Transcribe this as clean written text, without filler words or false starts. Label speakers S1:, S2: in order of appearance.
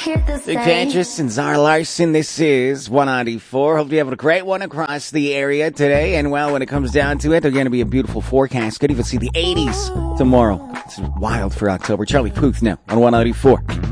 S1: Big Cantress and Zara Larson. This is 194. Hope you have a great one across the area today. And well, when it comes down to it, they're going to be a beautiful forecast. Could even see the 80s tomorrow. It's wild for October. Charlie Puth now on 194.